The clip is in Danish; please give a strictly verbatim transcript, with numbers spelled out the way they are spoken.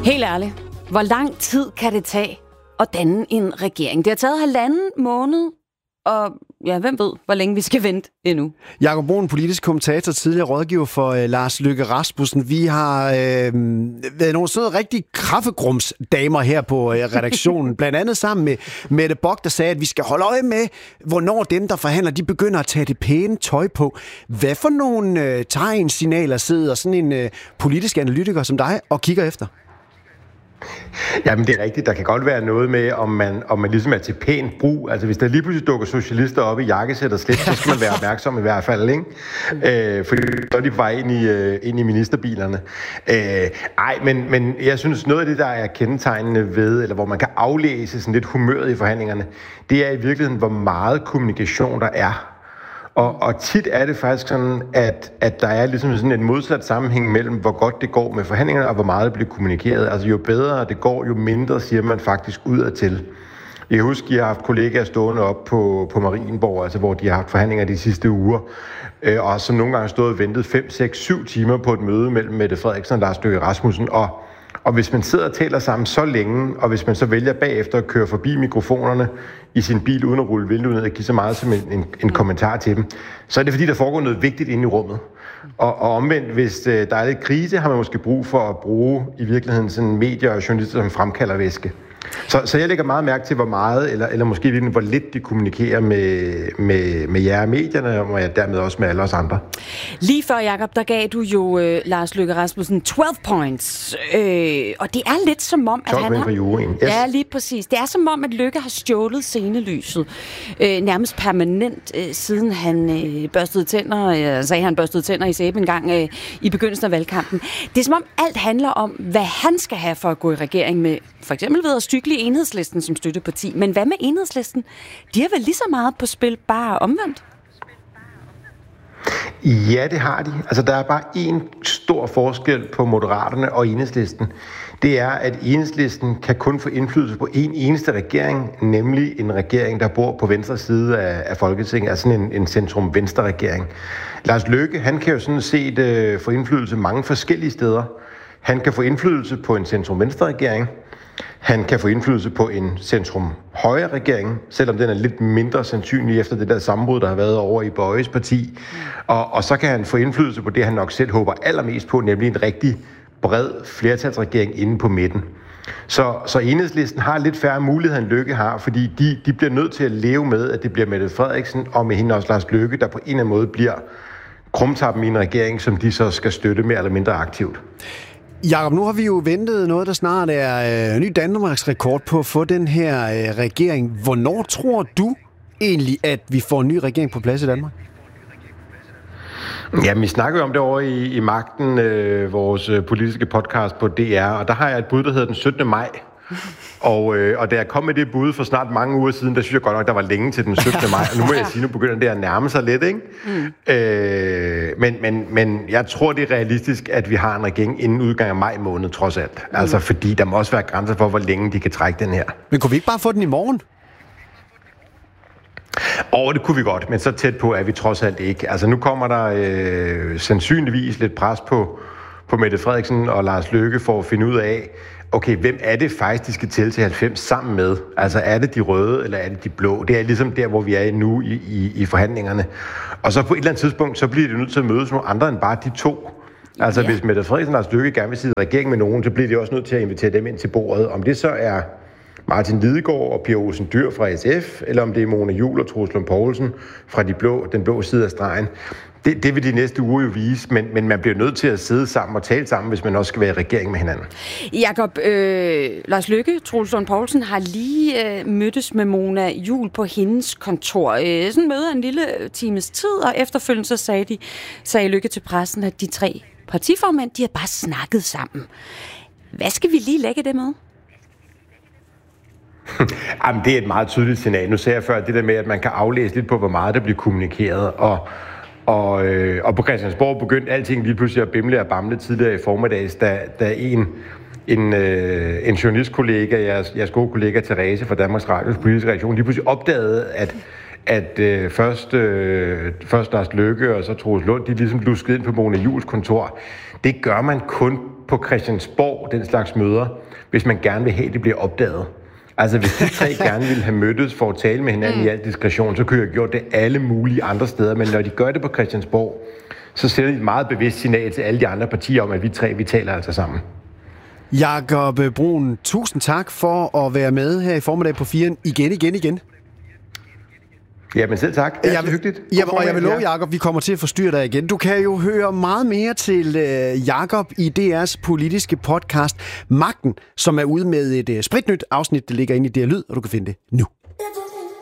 Helt ærligt, hvor lang tid kan det tage at danne en regering? Det har taget halvanden måned, og ja, hvem ved, hvor længe vi skal vente endnu. Jakob Bruun, politisk kommentator, tidligere rådgiver for øh, Lars Løkke Rasmussen. Vi har øh, været nogle sådan rigtig kaffegrumsdamer her på øh, redaktionen, blandt andet sammen med Mette Bock, der sagde, at vi skal holde øje med, hvornår dem, der forhandler, de begynder at tage det pæne tøj på. Hvad for nogle øh, tegn-signaler sidder sådan en øh, politisk analytiker som dig og kigger efter? Jamen, det er rigtigt. Der kan godt være noget med, om man, om man ligesom er til pænt brug. Altså, hvis der lige pludselig dukker socialister op i jakkesæt og slips, så skal man være opmærksom i hvert fald, ikke? Øh, fordi så er de på vej ind i, øh, ind i ministerbilerne. Øh, ej, men, men jeg synes, noget af det, der er kendetegnende ved, eller hvor man kan aflæse sådan lidt humøret i forhandlingerne, det er i virkeligheden, hvor meget kommunikation der er. Og, og tit er det faktisk sådan, at, at der er ligesom sådan en modsat sammenhæng mellem, hvor godt det går med forhandlingerne, og hvor meget det bliver kommunikeret. Altså jo bedre det går, jo mindre siger man faktisk udadtil. Jeg husker, at jeg har haft kollegaer stående op på, på Marienborg, altså hvor de har haft forhandlinger de sidste uger, øh, og som nogle gange stået og ventet fem, seks, syv timer på et møde mellem Mette Frederiksen og Lars Løkke Rasmussen. Og, og hvis man sidder og taler sammen så længe, og hvis man så vælger bagefter at køre forbi mikrofonerne i sin bil uden at rulle vinduet ned og give så meget som en, en, en kommentar til dem, så er det fordi, der foregår noget vigtigt inde i rummet. Og, og omvendt, hvis øh, der er lidt krise, har man måske brug for at bruge i virkeligheden sådan medier og journalister som fremkalder væske. Så, så jeg lægger meget mærke til, hvor meget, eller, eller måske virkelig, hvor lidt de kommunikerer med, med, med jer medierne, og dermed også med alle os andre. Lige før, Jakob, der gav du jo øh, Lars Løkke Rasmussen tolv points, øh, og det er lidt som om, at han har... Yes. Ja, lige præcis. Det er som om, at Løkke har stjålet scenelyset, øh, nærmest permanent, øh, siden han øh, børstede tænder, øh, sagde han børstede tænder i sæbe en gang øh, i begyndelsen af valgkampen. Det er som om, alt handler om, hvad han skal have for at gå i regering med, for eksempel ved at stykle Enhedslisten som støtteparti. Men hvad med Enhedslisten? De har vel lige så meget på spil, bare omvendt? Ja, det har de. Altså, der er bare en stor forskel på Moderaterne og Enhedslisten. Det er, at Enhedslisten kan kun få indflydelse på en eneste regering, nemlig en regering, der bor på venstre side af, af Folketinget, altså en, en centrum-venstre-regering. Lars Løkke, han kan jo sådan set øh, få indflydelse mange forskellige steder. Han kan få indflydelse på en centrum-venstre-regering. Han kan få indflydelse på en centrum-højre-regering, selvom den er lidt mindre sandsynlig efter det der sammenbrud, der har været over i Bøjes parti. Og, og så kan han få indflydelse på det, han nok selv håber allermest på, nemlig en rigtig bred flertalsregering inde på midten. Så, så Enhedslisten har lidt færre muligheder, end Løkke har, fordi de, de bliver nødt til at leve med, at det bliver Mette Frederiksen og med hende også Lars Løkke, der på en eller anden måde bliver krumtappen i en regering, som de så skal støtte mere eller mindre aktivt. Jakob, nu har vi jo ventet noget, der snart er øh, ny Danmarks rekord på at få den her øh, regering. Hvornår tror du egentlig, at vi får en ny regering på plads i Danmark? Jamen, vi snakker jo om det over i, i Magten, øh, vores politiske podcast på D R, og der har jeg et bud, der hedder den syttende maj. Og, øh, og da jeg kom med det bud for snart mange uger siden, der synes jeg godt nok, der var længe til den syttende maj, og nu må jeg sige, nu begynder det at nærme sig lidt, ikke? Mm. Øh, men, men, men jeg tror, det er realistisk, at vi har en regering inden udgang af maj måned, trods alt. Mm. Altså, fordi der må også være grænser for, hvor længe de kan trække den her. Men kunne vi ikke bare få den i morgen? Og det kunne vi godt, men så tæt på er vi trods alt ikke. Altså, nu kommer der øh, sandsynligvis lidt pres på, på Mette Frederiksen og Lars Løkke for at finde ud af, okay, hvem er det faktisk, de skal til til halvfems sammen med? Altså, er det de røde, eller er det de blå? Det er ligesom der, hvor vi er nu i, i, i forhandlingerne. Og så på et eller andet tidspunkt, så bliver det nødt til at mødes med andre end bare de to. Altså, ja. Hvis Mette Frederiksen og Lars Løkke gerne vil sidde i regering med nogen, så bliver de også nødt til at invitere dem ind til bordet. Om det så er Martin Lidegaard og Pia Olsen Dyhr fra S F, eller om det er Mona Juul og Troels Lund Poulsen fra de blå, den blå side af stregen. Det, det vil de næste uger jo vise, men, men man bliver nødt til at sidde sammen og tale sammen, hvis man også skal være i regering med hinanden. Jakob, øh, Lars Løkke, Troels Lund Poulsen har lige øh, mødtes med Mona Juul på hendes kontor. Øh, sådan møder en lille times tid, og efterfølgende så sagde, de, sagde Løkke til pressen, at de tre partiformænd, de har bare snakket sammen. Hvad skal vi lige lægge det med? Jamen, det er et meget tydeligt signal. Nu sagde jeg før det der med, at man kan aflæse lidt på, hvor meget der bliver kommunikeret, og Og, øh, og på Christiansborg begyndte alting lige pludselig at bimle og bamle tidligere i formiddags, da, da en, en, øh, en journalistkollega, jeres, jeres gode kollega Therese fra Danmarks Radios politiske redaktion, lige pludselig opdagede, at, at øh, først, øh, først Lars Løkke og så Troels Lund, de ligesom luskede ind på Mona Juuls kontor. Det gør man kun på Christiansborg, den slags møder, hvis man gerne vil have, at det bliver opdaget. Altså, hvis de tre gerne ville have mødtes for at tale med hinanden mm. i al diskretion, så kunne jeg have gjort det alle mulige andre steder. Men når de gør det på Christiansborg, så sender de et meget bevidst signal til alle de andre partier om, at vi tre, vi taler altså sammen. Jakob Bruun, tusind tak for at være med her i formiddag på Fire igen, igen, igen. Jamen selv tak. Det er jeg, hyggeligt. Jeg, og jeg vil love, Jakob, vi kommer til at forstyrre dig igen. Du kan jo høre meget mere til uh, Jakob i D R's politiske podcast Magten, som er ude med et uh, spritnyt afsnit, der ligger inde i D R Lyd, og du kan finde det nu.